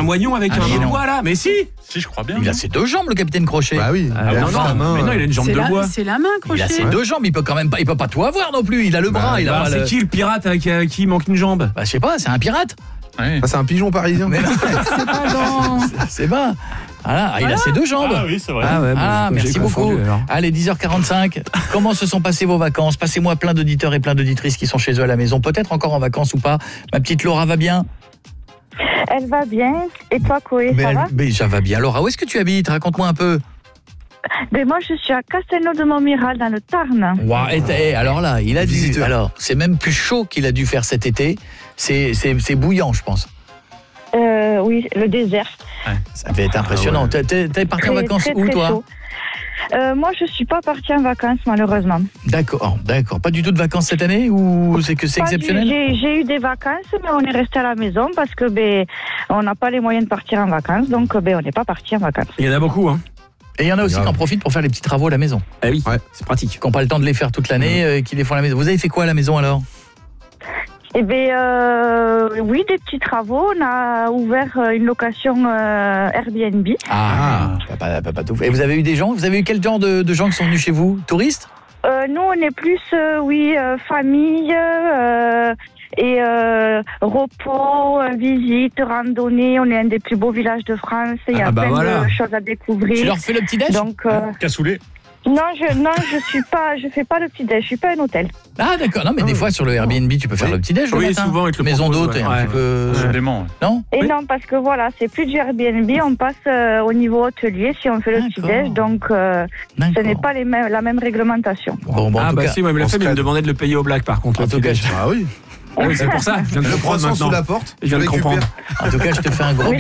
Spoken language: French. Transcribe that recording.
un moignon avec un non. bois là. Mais si, je crois bien. Il a ses 2 jambes, le capitaine Crochet. Bah oui. mais non, il a une jambe de bois. C'est la main, Il a Crochet. ses 2 jambes, il peut pas tout avoir non plus. Il a le bras, il a pas C'est le... qui le pirate à qui manque une jambe? Bah, je sais pas, c'est un pirate. Ouais. C'est un pigeon parisien. Mais non, C'est pas dans... c'est pas. Voilà, il a ses 2 jambes. Ah oui, c'est vrai. Ah ouais, Merci j'ai beaucoup. confondu, alors. Allez, 10h45. Comment se sont passées vos vacances? Passez-moi plein d'auditeurs et plein d'auditrices qui sont chez eux à la maison, peut-être encore en vacances ou pas. Ma petite Laura va bien? Elle va bien. Et toi, Koé, ça va? Mais ça va bien. Laura, où est-ce que tu habites? Raconte-moi un peu. Mais moi, je suis à Castelnau-de-Montmiral, dans le Tarn. Wow, alors là, il a dû. Visiteur. Alors, c'est même plus chaud qu'il a dû faire cet été. C'est bouillant, je pense. Oui, le désert. Ça devait être impressionnant. T'es parti en vacances où, toi? chaud. Moi, je suis pas partie en vacances, malheureusement. D'accord. Pas du tout de vacances cette année ou c'est exceptionnel? J'ai eu des vacances, mais on est resté à la maison parce que on n'a pas les moyens de partir en vacances, donc on n'est pas parti en vacances. Il y en a beaucoup, hein. Et il y en a aussi qui en profitent pour faire les petits travaux à la maison. Ah oui, Ouais. c'est pratique. Qui n'ont pas le temps de les faire toute l'année, qui les font à la maison. Vous avez fait quoi à la maison alors? Eh bien, oui, des petits travaux. On a ouvert une location Airbnb. Pas tout. Et vous avez eu des gens? Vous avez eu quel genre de gens qui sont venus chez vous? Touristes? Nous, on est plus, famille et repos, visite, randonnée. On est un des plus beaux villages de France. Il y a plein de choses à découvrir. Tu leur fais le petit-déj? Donc, Cassoulet. non, je fais pas le petit-déj. Je suis pas un hôtel. Ah d'accord, non mais des fois sur le Airbnb tu peux faire le petit-déj le matin. Souvent avec le maison d'hôte et un petit peu... Supplément. Non? Et non, parce que voilà, c'est plus du Airbnb, on passe au niveau hôtelier si on fait le petit-déj, donc ce n'est pas la même réglementation. Bon, en tout cas, si, moi, la femme, il me demandait de le payer au black par contre. En tout cas, Ah oui. Ah oui, c'est pour ça. Je viens de Le le prendre poisson maintenant. sous la porte. Je viens de tu récupères. comprendre. en tout cas, je te fais un gros Oui,